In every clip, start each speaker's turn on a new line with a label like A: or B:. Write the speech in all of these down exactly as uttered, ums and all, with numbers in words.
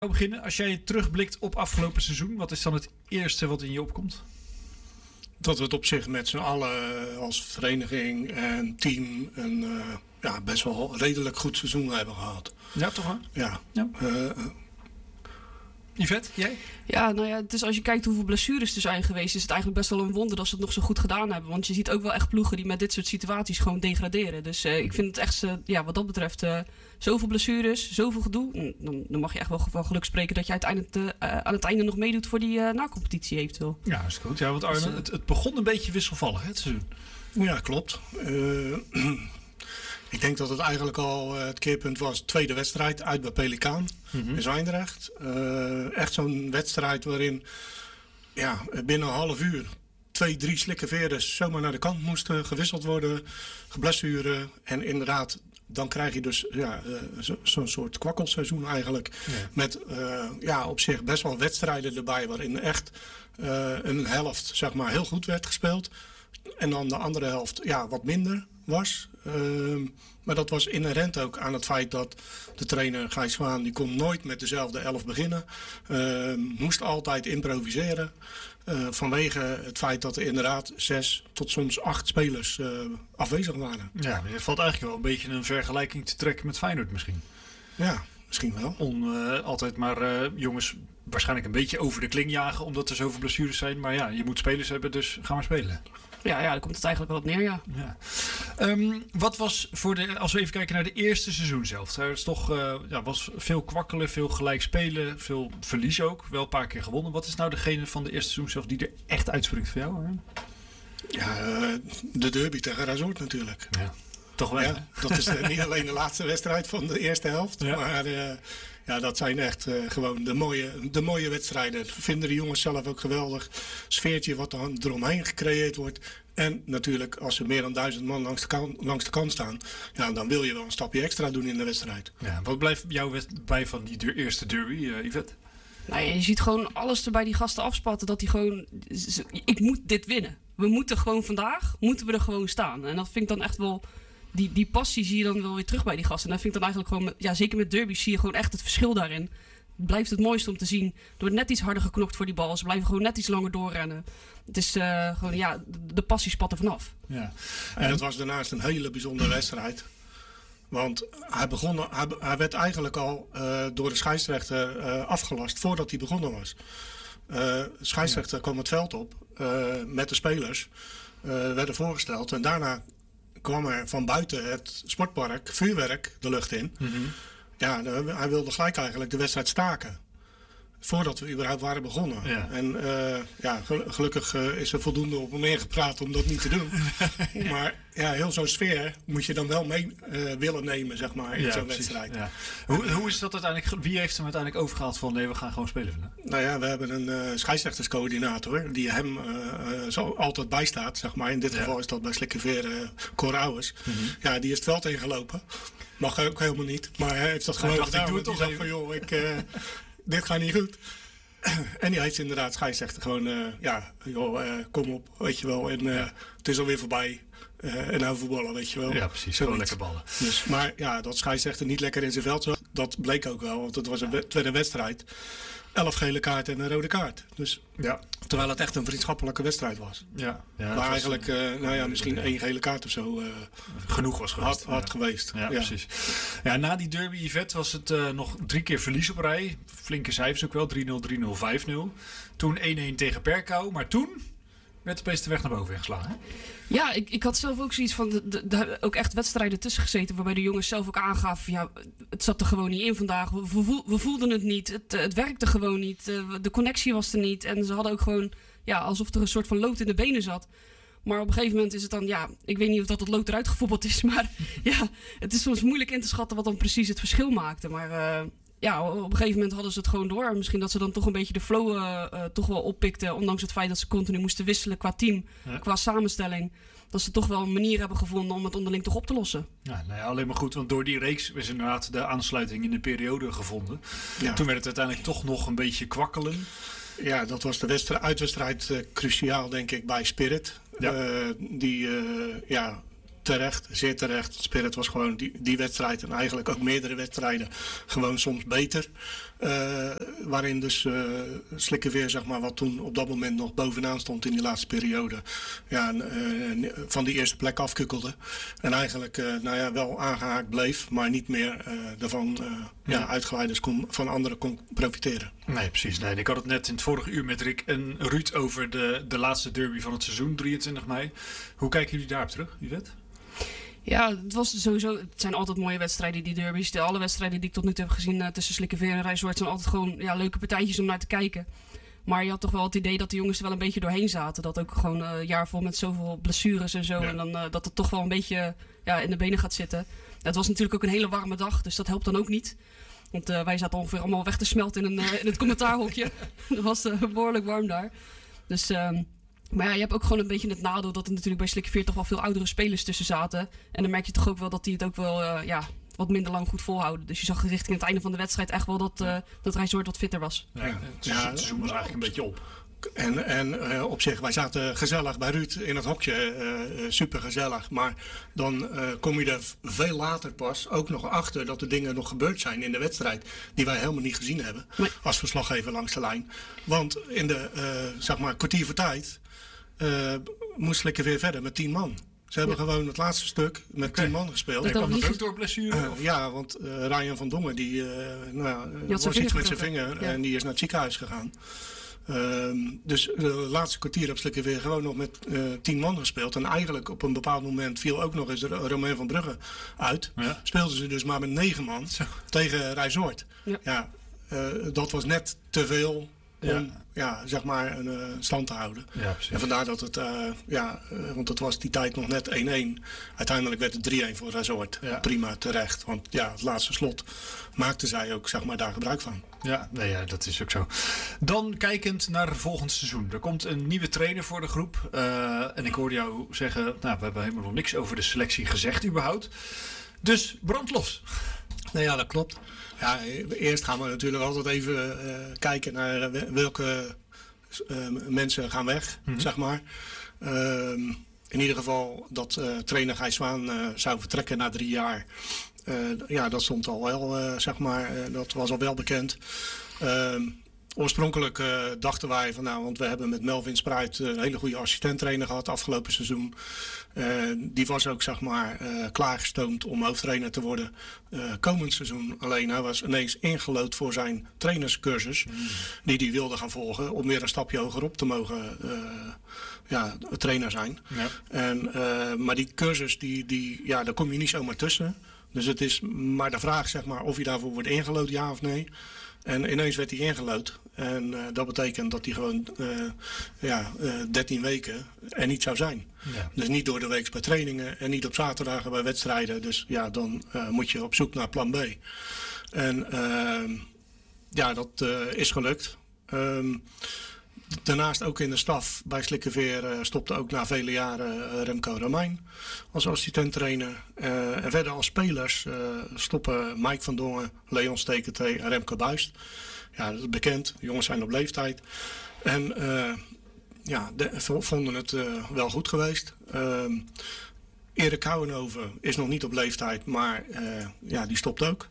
A: beginnen. Als jij terugblikt op afgelopen seizoen, wat is dan het eerste wat in je opkomt?
B: Dat we het op zich met z'n allen als vereniging en team een uh, ja, best wel redelijk goed seizoen hebben gehad.
A: Ja, toch wel?
B: Ja.
A: ja.
B: Uh,
A: Yvette, jij?
C: Ja, nou ja, het is, als je kijkt hoeveel blessures er zijn geweest, is het eigenlijk best wel een wonder dat ze het nog zo goed gedaan hebben. Want je ziet ook wel echt ploegen die met dit soort situaties gewoon degraderen. Dus uh, ik vind het echt, uh, ja, wat dat betreft, uh, zoveel blessures, zoveel gedoe. Dan, dan mag je echt wel van geluk spreken dat je uiteindelijk uh, aan het einde nog meedoet voor die uh, na-competitie eventueel.
A: Ja, dat is goed. Ja, want Arne, dus, uh, het, het begon een beetje wisselvallig, hè, het seizoen.
B: Ja, klopt. Uh, Ik denk dat het eigenlijk al uh, het keerpunt was. Tweede wedstrijd uit bij Pelikaan mm-hmm. in Zwijndrecht. Uh, echt zo'n wedstrijd waarin ja, binnen een half uur twee, drie slikken veres zomaar naar de kant moesten gewisseld worden. Geblessuren. En inderdaad, dan krijg je dus ja, uh, zo, zo'n soort kwakkelseizoen eigenlijk. Ja. Met uh, ja, op zich best wel wedstrijden erbij waarin echt uh, een helft zeg maar, heel goed werd gespeeld. En dan de andere helft ja, wat minder was. Uh, maar dat was inherent ook aan het feit dat de trainer Gijs Zwaan, die kon nooit met dezelfde elf beginnen. Uh, moest altijd improviseren. Uh, vanwege het feit dat er inderdaad zes tot soms acht spelers uh, afwezig waren.
A: Ja, er valt eigenlijk wel een beetje een vergelijking te trekken met Feyenoord misschien.
B: Ja, misschien wel.
A: Om uh, altijd maar uh, jongens waarschijnlijk een beetje over de kling jagen omdat er zoveel blessures zijn. Maar ja, je moet spelers hebben, dus ga maar spelen.
C: Ja, ja, daar komt het eigenlijk wel op neer, ja.
A: ja. Um, wat was voor de, als we even kijken naar de eerste seizoen zelf. Er is toch, uh, ja, was veel kwakkelen, veel gelijk spelen, veel verlies ook. Wel een paar keer gewonnen. Wat is nou degene van de eerste seizoen zelf die er echt uitspringt voor jou? Hè?
B: Ja, uh, de derby tegen Razort natuurlijk.
A: Ja, toch wel.
B: Ja, dat is uh, niet alleen de laatste wedstrijd van de eerste helft. Ja. Maar uh, ja, dat zijn echt uh, gewoon de mooie, de mooie wedstrijden. Dat vinden de jongens zelf ook geweldig. Sfeertje wat er eromheen gecreëerd wordt. En natuurlijk, als er meer dan duizend man langs de, kan, langs de kant staan, ja, dan wil je wel een stapje extra doen in de wedstrijd.
A: Ja, wat blijft jou bij van die de eerste derby, uh, Yvette?
C: Nou, je ziet gewoon alles er bij die gasten afspatten. Dat die gewoon, ik moet dit winnen. We moeten gewoon vandaag, moeten we er gewoon staan. En dat vind ik dan echt wel, die, die passie zie je dan wel weer terug bij die gasten. En dat vind ik dan eigenlijk gewoon, ja, zeker met derby's zie je gewoon echt het verschil daarin. Het blijft het mooiste om te zien. Er wordt net iets harder geknokt voor die bal. Ze blijven gewoon net iets langer doorrennen. Het is uh, gewoon, ja, de passie spat er vanaf.
B: Ja. En het was daarnaast een hele bijzondere wedstrijd. Want hij, begon, hij, hij werd eigenlijk al uh, door de scheidsrechter uh, afgelast voordat hij begonnen was. Uh, de scheidsrechter kwam het veld op uh, met de spelers. Uh, werden voorgesteld. En daarna kwam er van buiten het sportpark vuurwerk de lucht in. Mm-hmm. Ja, hij wilde gelijk eigenlijk de wedstrijd staken. Voordat we überhaupt waren begonnen. Ja. En uh, ja, gelukkig uh, is er voldoende op hem ingepraat om dat niet te doen. Maar ja, heel zo'n sfeer moet je dan wel mee uh, willen nemen, zeg maar, in ja, zo'n precies. wedstrijd. Ja.
A: Hoe, hoe is dat uiteindelijk? Wie heeft hem uiteindelijk overgehaald van nee, we gaan gewoon spelen?
B: Nou ja, we hebben een uh, scheidsrechterscoördinator die hem uh, uh, zo altijd bijstaat, zeg maar. In dit ja. geval is dat bij Slikkeveer uh, Cor Ouwers. Mm-hmm. Ja, die is het veld ingelopen. Mag ook helemaal niet. Maar hij heeft dat gewoon
A: dacht,
B: gedaan.
A: Ik doe het
B: toch
A: even.
B: Van, joh, ik... Uh, dit gaat niet goed. En die heeft inderdaad scheidsrechter gewoon, uh, ja, joh, uh, kom op, weet je wel. En uh, ja. het is alweer voorbij. Uh, en nou voetballen, weet je wel.
A: Ja, precies. Zo gewoon lekker ballen.
B: Dus, maar ja, dat scheidsrechter niet lekker in zijn veld zat, dat bleek ook wel. Want het was een ja. tweede wedstrijd. Elf gele kaarten en een rode kaart. Dus, ja. Terwijl het echt een vriendschappelijke wedstrijd was. Ja. Ja, maar eigenlijk, uh, nou ja, misschien ja. één gele kaart of zo. Uh,
A: Genoeg was geweest.
B: Had, had ja. geweest.
A: Ja, ja, precies.
B: Ja.
A: Ja, na die derby, Yvette, was het uh, nog drie keer verlies op rij. Flinke cijfers ook wel. drie nul, drie nul, vijf nul. Toen één-één tegen Perkau. Maar toen werd opeens de weg naar boven ingeslagen.
C: Ja, ik, ik had zelf ook zoiets van, de, de, de, ook echt wedstrijden tussen gezeten waarbij de jongens zelf ook aangaven, ja, het zat er gewoon niet in vandaag. We, we, we voelden het niet, het, het werkte gewoon niet, de connectie was er niet. En ze hadden ook gewoon, ja, alsof er een soort van lood in de benen zat. Maar op een gegeven moment is het dan, ja, ik weet niet of dat het lood eruit gevoetbald is, maar ja, het is soms moeilijk in te schatten wat dan precies het verschil maakte. Maar uh, ja, op een gegeven moment hadden ze het gewoon door. Misschien dat ze dan toch een beetje de flow uh, uh, toch wel oppikten. Ondanks het feit dat ze continu moesten wisselen qua team, ja. qua samenstelling. Dat ze toch wel een manier hebben gevonden om het onderling toch op te lossen.
A: Ja, nou ja, alleen maar goed, want door die reeks is inderdaad de aansluiting in de periode gevonden. Ja. Toen werd het uiteindelijk toch nog een beetje kwakkelen.
B: Ja, dat was de wedstrijd, uitwedstrijd uh, cruciaal, denk ik, bij Spirit. Ja. Uh, die uh, ja, terecht, zeer terecht. Spirit was gewoon die, die wedstrijd en eigenlijk ook meerdere wedstrijden gewoon soms beter. Uh, waarin dus uh, Slikkeveer, zeg maar, wat toen op dat moment nog bovenaan stond in die laatste periode, ja, uh, van die eerste plek afkukkelde. En eigenlijk uh, nou ja, wel aangehaakt bleef, maar niet meer uh, ervan uh, ja. Ja, uitgeleiders kon, van anderen kon profiteren.
A: Nee, precies. Nee. Ik had het net in het vorige uur met Rick en Ruud over de, de laatste derby van het seizoen, drieëntwintig mei. Hoe kijken jullie daarop terug, Yvette?
C: Ja, het was sowieso. Het zijn altijd mooie wedstrijden, die derbies. De alle wedstrijden die ik tot nu toe heb gezien uh, tussen Slikkeveer en Rijswijk zijn altijd gewoon ja, leuke partijtjes om naar te kijken. Maar je had toch wel het idee dat de jongens er wel een beetje doorheen zaten. Dat ook gewoon een uh, jaar vol met zoveel blessures en zo. Ja. En dan uh, dat het toch wel een beetje ja, in de benen gaat zitten. Het was natuurlijk ook een hele warme dag, dus dat helpt dan ook niet. Want uh, wij zaten ongeveer allemaal weg te smelten in, een, uh, in het commentaarhokje. Het was uh, behoorlijk warm daar. Dus. Uh, Maar ja, je hebt ook gewoon een beetje het nadeel dat er natuurlijk bij Slikkeveer toch wel veel oudere spelers tussen zaten. En dan merk je toch ook wel dat die het ook wel uh, ja, wat minder lang goed volhouden. Dus je zag richting het einde van de wedstrijd echt wel dat, uh, dat Rijswijk wat fitter was.
A: Ja, het ja, seizoen was eigenlijk een beetje op.
B: En, en uh, op zich, wij zaten gezellig bij Ruud in het hokje, uh, super gezellig. Maar dan uh, kom je er veel later pas ook nog achter dat er dingen nog gebeurd zijn in de wedstrijd die wij helemaal niet gezien hebben. Nee. Als verslaggever langs de lijn. Want in de uh, zeg maar kwartier voor tijd uh, moest Slikkeveer verder met tien man. Ze hebben ja. gewoon het laatste stuk met okay. tien man gespeeld.
A: Dat kwam dat ook door blessure?
B: Uh, ja, want uh, Ryan van Dongen die, uh, nou, uh, was iets met zijn vinger ja. en die is naar het ziekenhuis gegaan. Um, dus de laatste kwartier heb Slikkeveer gewoon nog met uh, tien man gespeeld. En eigenlijk op een bepaald moment viel ook nog eens Romain van Brugge uit. Ja. Speelden ze dus maar met negen man Zo. tegen Rijswijk. Ja, ja uh, dat was net te veel om ja. Ja, zeg maar een uh, stand te houden. Ja, en vandaar dat het, uh, ja, uh, want het was die tijd nog net één-één. Uiteindelijk werd het drie-één voor Rijswijk. Ja. Prima, terecht. Want ja, het laatste slot maakten zij ook, zeg maar, daar gebruik van.
A: Ja, nee, ja, dat is ook zo. Dan kijkend naar volgend seizoen. Er komt een nieuwe trainer voor de groep. Uh, en ik hoorde jou zeggen, nou, we hebben helemaal nog niks over de selectie gezegd überhaupt. Dus brand los.
B: Nou ja, dat klopt. Ja, eerst gaan we natuurlijk altijd even uh, kijken naar uh, welke uh, mensen gaan weg, mm-hmm. zeg maar. Uh, in ieder geval dat uh, trainer Gijs Zwaan uh, zou vertrekken na drie jaar. Uh, ja, dat stond al wel, uh, zeg maar, uh, dat was al wel bekend. Uh, oorspronkelijk uh, dachten wij van nou, want we hebben met Melvin Spruit een hele goede assistenttrainer gehad afgelopen seizoen. Uh, die was ook, zeg maar, uh, klaargestoomd om hoofdtrainer te worden uh, komend seizoen. Alleen hij was ineens ingelood voor zijn trainerscursus mm. die hij wilde gaan volgen om weer een stapje hoger op te mogen uh, ja, trainer zijn. Ja. En, uh, maar die cursus, die, die, ja, daar kom je niet zomaar tussen. Dus het is maar de vraag, zeg maar, of je daarvoor wordt ingelood, ja of nee. En ineens werd hij ingelood. En uh, dat betekent dat hij gewoon uh, ja, uh, dertien weken er niet zou zijn. Ja. Dus niet door de week bij trainingen en niet op zaterdagen bij wedstrijden. Dus ja, dan uh, moet je op zoek naar plan B. En uh, ja, dat uh, is gelukt. Um, Daarnaast ook in de staf bij Slikkeveer uh, stopte ook na vele jaren uh, Remco Romein als assistent-trainer. Uh, en verder als spelers uh, stoppen Mike van Dongen, Leon Steketee en Remco Buist. Ja, dat is bekend. De jongens zijn op leeftijd. En uh, ja, de, vonden het uh, wel goed geweest. Uh, Erik Kouwenhoven is nog niet op leeftijd, maar uh, ja, die stopt ook.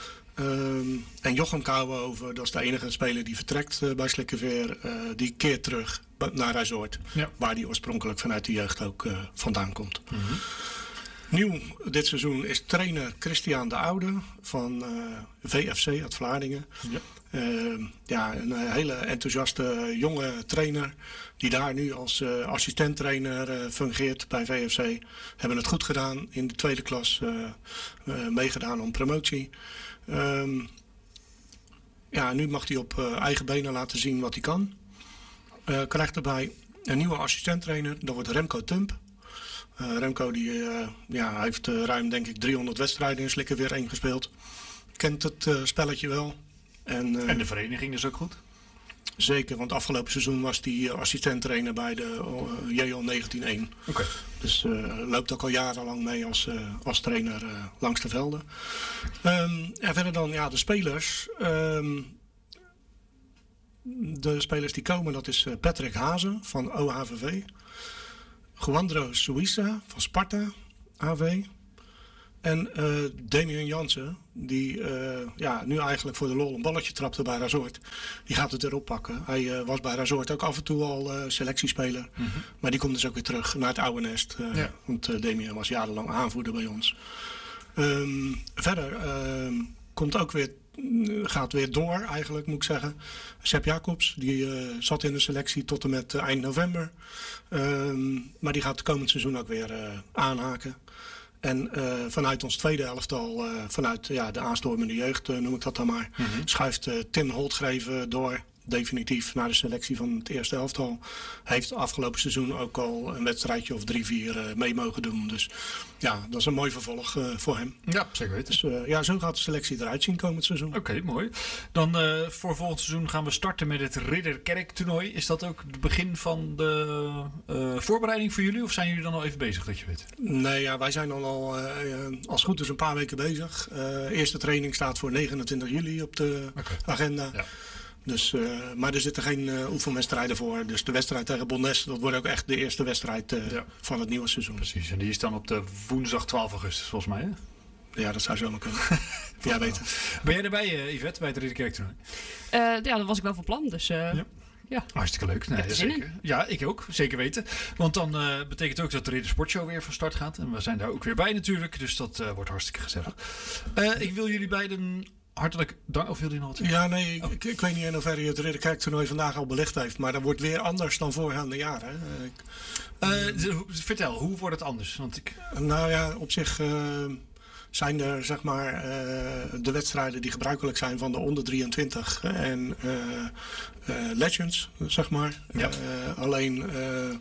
B: Um, en Jochem Kouwenhoven, dat is de enige speler die vertrekt uh, bij Slikkeveer. Uh, die keert terug naar Rijswijk, ja. waar die oorspronkelijk vanuit de jeugd ook uh, vandaan komt. Mm-hmm. Nieuw dit seizoen is trainer Christian de Oude van uh, V F C uit Vlaardingen. Ja. Uh, ja, een hele enthousiaste jonge trainer die daar nu als uh, assistent-trainer uh, fungeert bij V F C. Hebben het goed gedaan in de tweede klas, uh, uh, meegedaan om promotie. Um, ja, nu mag hij op uh, eigen benen laten zien wat hij kan. Uh, krijgt erbij een nieuwe assistent-trainer, dat wordt Remco Tump. Uh, Remco die, uh, ja, heeft uh, ruim denk ik driehonderd wedstrijden in Slikkeveer één gespeeld. Kent het uh, spelletje wel. En, uh,
A: en de vereniging is ook goed?
B: Zeker, want afgelopen seizoen was hij uh, assistent-trainer bij de uh, J L negentien één. Okay. Dus uh, loopt ook al jarenlang mee als, uh, als trainer uh, langs de velden. Um, en verder dan ja, de spelers. Um, de spelers die komen, dat is uh, Patrick Hazen van O H V V. Juandro Suissa van Sparta. A V. En uh, Damian Jansen, die uh, ja, nu eigenlijk voor de lol een balletje trapte bij Razort. Die gaat het erop pakken. Hij uh, was bij Razort ook af en toe al uh, selectiespeler. Mm-hmm. Maar die komt dus ook weer terug naar het oude nest. Uh, ja. Want uh, Damian was jarenlang aanvoerder bij ons. Um, verder uh, komt ook weer, gaat weer door eigenlijk, moet ik zeggen. Sepp Jacobs, die uh, zat in de selectie tot en met uh, eind november. Um, maar die gaat het komend seizoen ook weer uh, aanhaken. En uh, vanuit ons tweede elftal, uh, vanuit ja, de aanstormende jeugd, uh, noem ik dat dan maar, mm-hmm. schuift uh, Tim Holtgreven door definitief naar de selectie van het eerste elftal. Heeft afgelopen seizoen ook al een wedstrijdje of drie, vier uh, mee mogen doen. Dus ja, dat is een mooi vervolg uh, voor hem.
A: Ja, zeker weten.
B: Dus uh, ja, zo gaat de selectie eruit zien komend seizoen.
A: Oké, okay, mooi. Dan uh, voor volgend seizoen gaan we starten met het Ridderkerk toernooi. Is dat ook het begin van de uh, voorbereiding voor jullie? Of zijn jullie dan al even bezig, dat je weet?
B: Nee, ja, wij zijn dan al uh, als goed is een paar weken bezig. Uh, eerste training staat voor negenentwintig juli op de okay. agenda. Ja. Dus, uh, maar er zitten geen uh, oefenwedstrijden voor. Dus de wedstrijd tegen Bonnes, dat wordt ook echt de eerste wedstrijd uh, ja. van het nieuwe seizoen.
A: Precies, en die is dan op de woensdag twaalf augustus volgens mij, hè?
B: Ja, dat zou zomaar kunnen. Ja, weet het.
A: Ben jij erbij, uh, Yvette, bij het Ridderkerk toernooi?
C: Uh, ja, dat was ik wel van plan, dus... Uh...
A: Ja. Ja. Hartstikke leuk. Nee, ja, zeker. Ja, ik ook. Zeker weten. Want dan uh, betekent ook dat de Ridder Sportshow weer van start gaat. En we zijn daar ook weer bij natuurlijk. Dus dat uh, wordt hartstikke gezellig. Uh, ik wil jullie beiden hartelijk dank. Of wil je nog wat zeggen?
B: Ja, nee. Oh. Ik, ik weet niet in hoeverre je het Ridderkerk toernooi vandaag al belicht heeft. Maar dat wordt weer anders dan voorgaande jaren. Uh, ik,
A: uh, uh, vertel, hoe wordt het anders? Want ik...
B: Nou ja, op zich... Uh, zijn er zeg maar uh, de wedstrijden die gebruikelijk zijn van de onder drieëntwintig en uh, uh, Legends, zeg maar. Ja. Uh, alleen uh,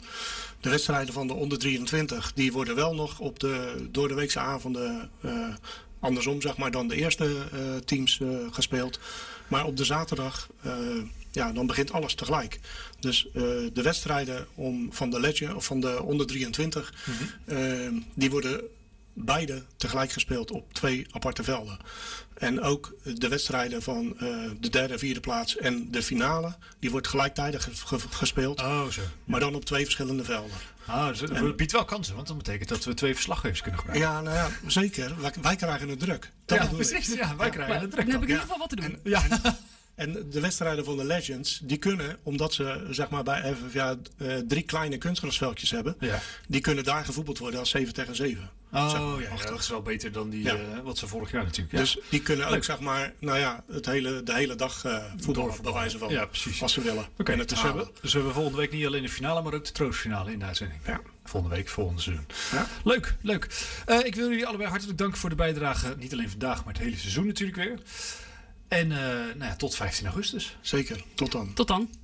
B: de wedstrijden van de onder drieëntwintig, die worden wel nog op de door de weekse avonden uh, andersom, zeg maar, dan de eerste uh, teams uh, gespeeld. Maar op de zaterdag, uh, ja, dan begint alles tegelijk. Dus uh, de wedstrijden om, van de Legend of van de onder drieëntwintig, mm-hmm. uh, die worden beide tegelijk gespeeld op twee aparte velden. En ook de wedstrijden van uh, de derde en vierde plaats en de finale, die wordt gelijktijdig ge- ge- gespeeld.
A: Oh, zo. Ja.
B: Maar dan op twee verschillende velden.
A: Ah, dus dat biedt wel kansen, want dat betekent dat we twee verslaggevers kunnen gebruiken.
B: Ja, nou ja, zeker. Wij, wij krijgen het druk. Dat
A: ja, precies. Ja, wij ja. krijgen het druk.
C: Dan heb ik in ieder geval wat te doen.
B: En, ja. en, en de wedstrijden van de Legends, die kunnen, omdat ze zeg maar bij F F K uh, drie kleine kunstgrasveldjes hebben, ja. die kunnen daar gevoetbald worden als zeven tegen zeven.
A: Oh zeg maar, ja, ja, dat is wel beter dan die, ja. uh, wat ze vorig jaar natuurlijk. Ja.
B: Dus die kunnen ook, Leuk. zeg maar, nou ja, het hele, de hele dag uh, voetballen, bij wijze van.
A: Ja, precies.
B: Als ze willen.
A: Oké, okay, dus, we hebben, dus we hebben volgende week niet alleen de finale, maar ook de troostfinale in de uitzending. Ja. Volgende week, volgende seizoen. Ja. Leuk, leuk. Uh, ik wil jullie allebei hartelijk danken voor de bijdrage. Niet alleen vandaag, maar het hele seizoen natuurlijk weer. En uh, nou ja, tot vijftien augustus.
B: Zeker, tot dan.
C: Tot dan.